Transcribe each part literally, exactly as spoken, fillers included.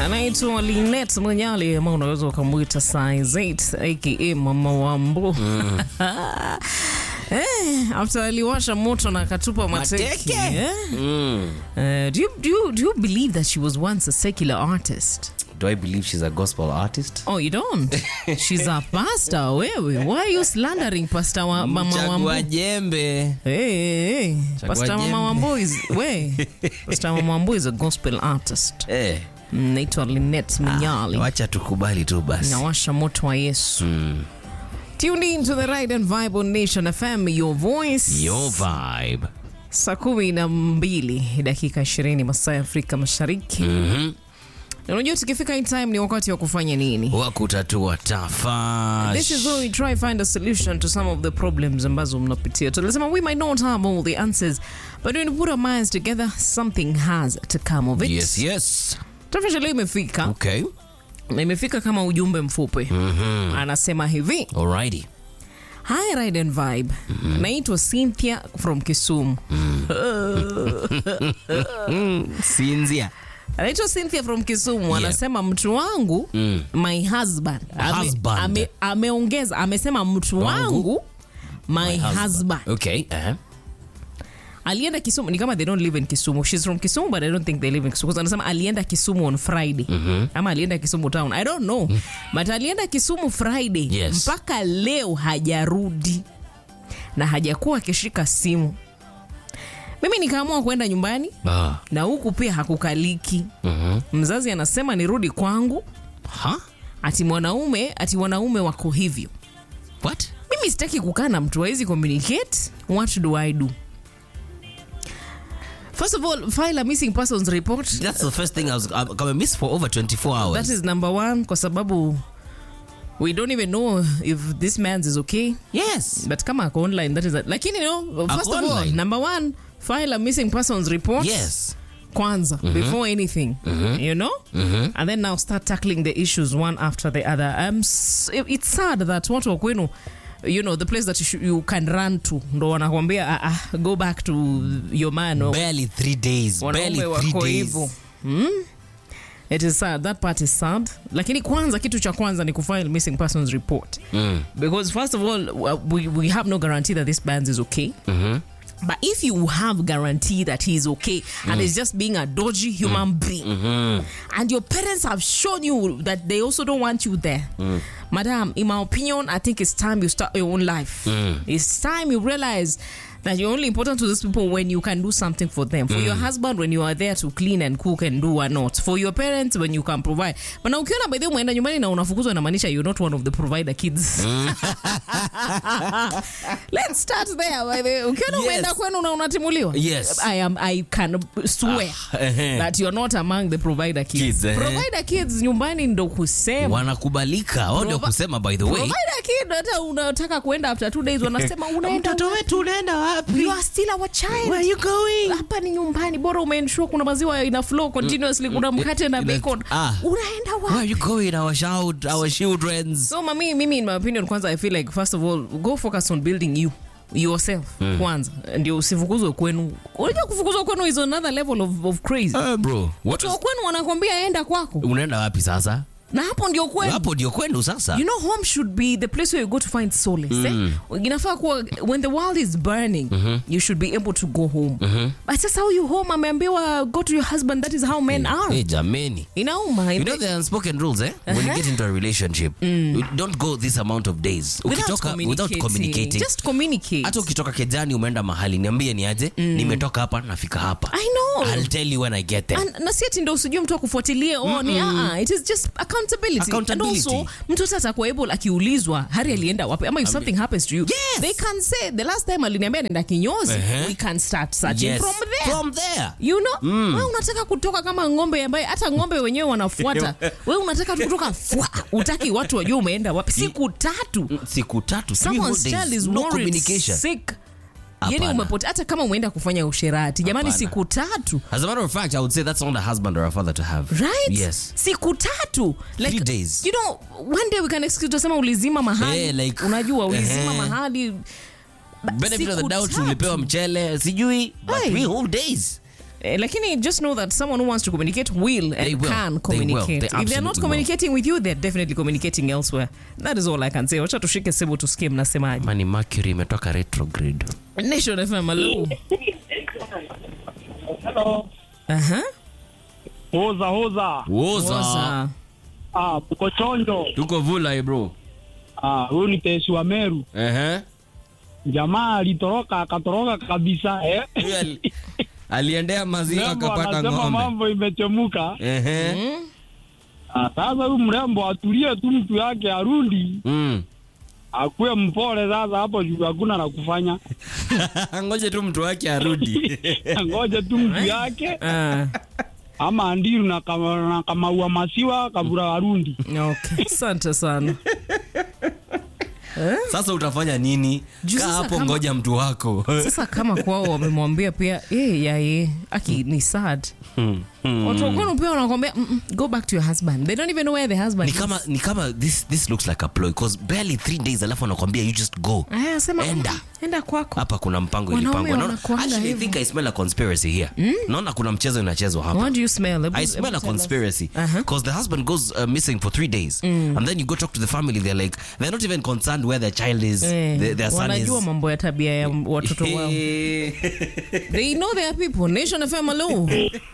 Anaitwa Lynette Munyali ama unaweza ukamwita Size eight aka Mama Wambo. Mm. Eh, after aliwasha moto na katupa mateke. Eh? Mm. Uh, do you do you do you believe that she was once a secular artist? Do I believe she's a gospel artist? Oh, you don't? She's a pastor. Wewe, why are you slandering Pastor wa Mama Wambo? Chagua jembe. Hey, hey, hey. Pastor Mama Wambo is we. Pastor Mama Wambo is a gospel artist. Eh. Naitwa Lynette Munyali. Ah, wacha tukubali tu basi. Nawasha moto wa Yesu. Mm. Tune in to the Right and Vibe on Nation F M, your voice. Your vibe. Saa kumi na mbili dakika ishirini masaa ya Afrika Mashariki. Mhm. Na unajua tukifika in time ni wakati wa kufanya nini? Wa kutatua tafash. This is where we try find a solution to some of the problems ambazo mnapitia. Tulisema we might not have all the answers, but when we put our minds together, something has to come of it. Yes, yes. Tafasha leo imefika. Okay. Na imefika kama ujumbe mfupi. Mhm. Anasema hivi. Alrighty. Hi Ride and Vibe. Mm-hmm. Naitwa Cynthia from Kisumu. Mm. Cynthia. Anaitwa Cynthia from Kisumu. Yeah. Anasema mtu wangu, mm. my husband. Husband. Ame, ameongeza, amesema mtu wangu, wangu my, my husband. husband. Okay. Uh-huh. Alienda Kisumu, ni kama they don't live in Kisumu. She's from Kisumu, but I don't think they live in Kisumu. Anasema alienda Kisumu on Friday. Mm-hmm. Ama alienda Kisumu town. I don't know. But alienda Kisumu Friday. Yes. Mpaka leo hajarudi. Na hajakuwa akishika simu. Mimi nikaamua kwenda nyumbani. Ah. Na huku pia hakukaliki. Mm-hmm. Mzazi anasema nirudi kwangu. Huh? Ati mwanaume, ati wanaume wako hivyo. What? Mimi sitaki kukaa na mtu hawezi communicate. What do I do? First of all, file a missing persons report. That's the first thing I was I'm going to miss for over twenty-four hours. That is number one, kwa sababu we don't even know if this man's is okay. Yes. But kama ako online, that is a, lakini you know, first ako of all, online. number one, file a missing persons report. Yes. Kwanza, mm-hmm. before anything, mm-hmm. you know? Mm-hmm. And then now start tackling the issues one after the other. Um, it's sad that watu wa kwenu, you know, the place that you, sh- you can run to, ndo wanakwambia, uh, uh, go back to your man. Barely three days. Barely three days. Hmm? It is sad. That part is sad. Lakini kwanza, kitu cha kwanza ni kufile missing persons report. Mm. Because first of all, we, we have no guarantee that this band is okay. Mm-hmm. But if you have guarantee that he's okay mm. and is just being a dodgy human mm. being, mm-hmm. and your parents have shown you that they also don't want you there, mm. madam, in my opinion, I think it's time you start your own life. Mm. It's time you realize that you're only important to these people when you can do something for them. For mm. your husband, when you are there to clean and cook and do or not. For your parents, when you can provide. But now, ukiona by the way umeenda nyumbani na unafukuzwa inamaanisha you're not one of the provider kids. Mm. Let's start there. By the way, ukiona umeenda kwenu na unatimuliwa. Yes. I am. I can swear ah, uh-huh. that you're not among the provider kids. kids uh-huh. Provider kids nyumbani ndo kusema. Wanakubalika. Wao ndio kusema by the way. Provider kid hata unataka kuenda after two days wanasema unaenda mtoto wetu unaenda. You are still our child. Where are you going? Hapa ni nyumbani. Bora umeensure kuna maziwa ina flow continuously, kuna mkate na bacon. Ah. Unaenda wapi? Where are you going? Our child, our children. So mami, mimi in my opinion, kwanza I feel like first of all, go focus on building you yourself mm. kwanza. Ndio usifukuzwe kwenu. Unajua kufukuzwa kwenu is another level of, of crazy. Uh, bro. Watu wa kwenu wanakuambia enda kwako. Unaenda wapi sasa? Na hapo ndio kwenu. Hapo ndio kwenu sasa. You know, home should be the place where you go to find solace. Mm. Eh? Inafaa kuwa when the world is burning, mm-hmm. you should be able to go home. Mm-hmm. But sasa how you home ameambiwa go to your husband, that is how men hey, are. Hey, jameni. Inauma. You know the unspoken rules, eh? Uh-huh. When you get into a relationship, mm. you don't go this amount of days. Without ukitoka communicating. Without communicating. Just communicate. Hata ukitoka kejani umeenda mahali, niambie ni aje, mm. nimetoka hapa nafika hapa. I know. I'll tell you when I get there. And na si ati ndio usijue mtu akufuatilie, oh ni ah, it is just accountability. Accountability. Also, mtu sasa atakuwa able akiulizwa Hari alienda wapi ama if something I mean, happens to you, yes. they can say the last time aliniambia nenda kinyozi, uh-huh. we can start searching yes. from there. From there. You know? Mm. Wewe unataka kutoka kama ng'ombe ambaye hata ng'ombe wenyewe wanafuata. Wewe unataka kutoka fwa, utaki watu wajue umeenda wapi siku tatu. Siku tatu. Someone's child is no communication. Sick. Yeni umepotea hata kama umeenda kufanya usherati. Jamani Apana. Siku tatu. As a matter of fact, I would say that's not a husband or a father to have. Right? Yes. Siku tatu. Like, three days. You know, one day we can excuse to sema ulizima mahali. Yeah, like, unajua ulizima uh-huh. mahali. Benefit of the doubt ulipewa mchele. Sijui. But hey. three whole days. Eh, lakini just know that someone who wants to communicate will and They will. can They communicate. will. They If they're not absolutely communicating with you, they're definitely communicating elsewhere. That is all I can say. Wacha tushike simu tusikie mnasemaje. Mani Mercury imetoka retrograde. Nation F M, hello. Hello. Aha. Hoza hoza. Woza. Ah, tuko chonjo. Tuko vula bro. Ah, huyu ni Teshi wa Meru. Eh. Jamaa alitoroka akatoroka kabisa eh. Aliendea maziwa akapata Anasema ng'ombe. mambo imechemuka. Eh. Ah, sasa huyu mrembo atulie tu mtu yake arudi. Mm. Akuwe mpole sasa hapo juu hakuna la kufanya. Ngoje tu mtu wake arudi. Ngoje tu mtu yake. Ah. Ama andiru na kama na kama ua masiwa kabura arundi. Okay. Asante sana. Sasa utafanya nini? Juu Kaa sasa hapo kama- ngoja mtu wako. Sasa kama kwao wamemwambia pia eh ya ye aki ni sad. Watu wako pia wanakuambia mm, mm, go back to your husband. They don't even know where the husband Ni is. kama ni kama this this looks like a ploy because barely three days alafu anakuambia you just go. Aya, sema Enda. mm, enda kwako. Hapa kuna mpango Wanaume ilipangwa. No, wanakuanga actually I hivyo. think I smell a conspiracy here. Naona kuna mchezo inachezwa hapa. What do you smell? Ebu- I ebu smell a tell us. conspiracy Uh-huh. because the husband goes uh, missing for three days, and then you go talk to the family. They're like, they're not even concerned where their child is. Eh, Their, their son is. wanajua mambo ya tabia ya watoto wao. They know their people. Nation F M, hello.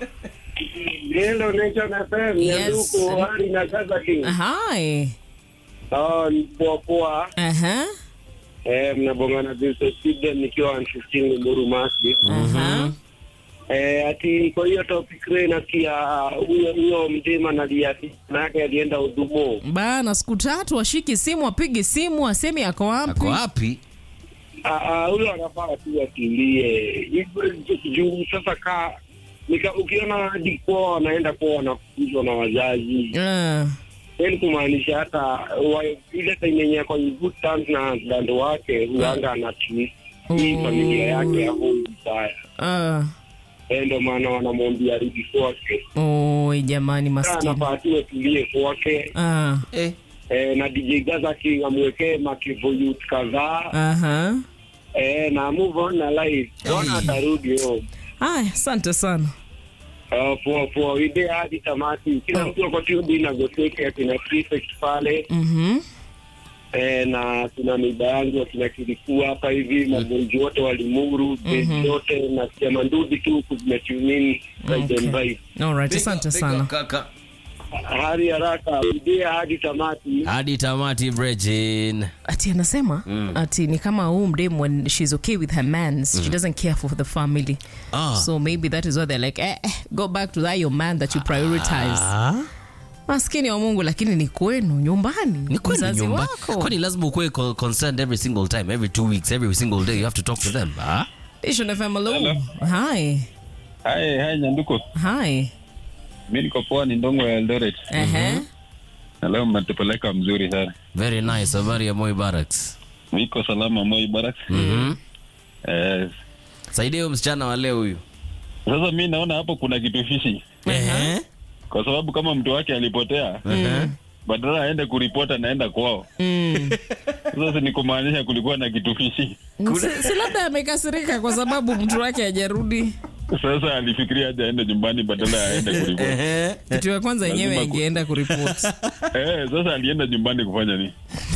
Hello Nation F M. Yes. Ndugu hali na sasa king. Hi. Ah, ni poa poa. Aha. Eh, mnabongana Vincent Steven nikiwa one fifteen Mburu Masi. Aha. Eh, ati kwa hiyo topic rena kia huyo huyo mdema na liati nake alienda Udumo. Bana siku tatu ashiki simu, apige simu, aseme yako wapi? Ako wapi? Ah ah, huyo anafaa tu atilie. Hivyo juu sasa ka nika ukiona hadi kwa anaenda kwa wanafukuzwa na wazazi. Ah. Yaani kumaanisha hata wa- ile time yenye kwa good terms na dando wake huanga anatii hii Oh. familia yake hapo mbaya. Ah. Eh, ndio maana wanamwambia rudi kwake. Oh, jamani maskini. Anafaa tu atulie kwake. Ah. Eh. Eh, na D J Gaza King amwekee makivo youth kadhaa. Aha. Eh, na move on na life. Ona atarudi home. Haya, asante sana. Uh, poa poa, wide hadi tamati. Kila mtu ako tu na goseke ya kina prefect pale. Mhm. Eh, na tuna neiba yangu akina kilikuwa hapa hivi magonjwa wote walimuru mm yote na sema ndudi tu kuzimetunini Okay. okay. All right, asante sana. Kaka. Hadi haraka idea hadi tamati. Hadi tamati Virgin. Ati anasema ati ni kama huu mdem when she's okay with her mans, she doesn't care for the family. Ah. So maybe that is why they're like, eh, eh, go back to that your man that you prioritize. Ah. Maskini wa Mungu, lakini ni kwenu nyumbani. Ni kweli Mzazi nyumba. wako. Kwani lazima ukue co- concerned every single time, every two weeks, every single day you have to talk to them. Ah? Nation F M, hello. Hi. Hai, hai Nyanduko. Hi. Mimi niko poa ni Ndongo ya Eldoret. Uh-huh. Na leo mmetupeleka mzuri sana. Very nice. Habari ya Moi Barracks. Niko salama Moi Barracks. Mhm. Eh, Saidia huyo msichana wa leo huyu. sasa mimi naona hapo kuna kitu fishi. Eh. Kwa sababu kama mtu wake alipotea, Eh. badala aende kuripota naenda kwao. Mm. Sasa ni kumaanisha kulikuwa na kitu fishi. Si, si labda amekasirika kwa sababu mtu wake hajarudi. Sasa alifikiria aje aende nyumbani badala aende kuripota. Eh. Kitu ya kwanza yenyewe Lazima ku- ingeenda kuripoti. Eh, sasa alienda nyumbani kufanya nini?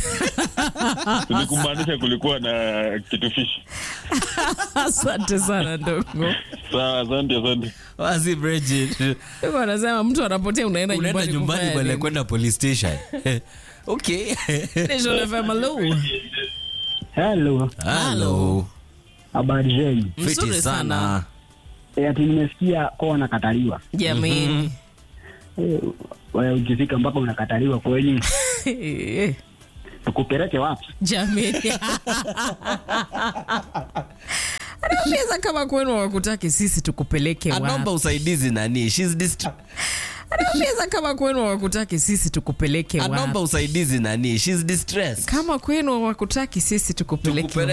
Ni kumaanisha kulikuwa na kitu fishi. Asante sana ndogo. Sawa, asante asante. Wazi Bridget. Ndogo anasema mtu anapotea unaenda Unaenda nyumbani nyumbani kufanya bale nini? kwenda police station. Okay. Nation F M, hello. Hello, Hello. habari zenu? Fiti Mzuri sana. sana. Eh, ati nimesikia kwa wanakataliwa. Jamani. Eh, wewe ukifika mpaka unakataliwa kwenye tukupeleke wapi? Jamani. Anauliza kama kwenu wakutaki sisi tukupeleke Anaomba wapi? usaidizi nani? She's dist- Anauliza kama kwenu wakutaki sisi tukupeleke Anaomba wapi? usaidizi nani? She's distressed. Kama kwenu wakutaki sisi tukupeleke Tukupeleke